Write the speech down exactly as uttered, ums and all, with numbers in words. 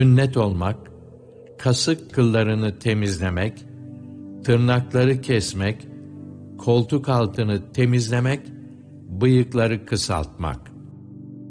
Sünnet olmak, kasık kıllarını temizlemek, tırnakları kesmek, koltuk altını temizlemek, bıyıkları kısaltmak.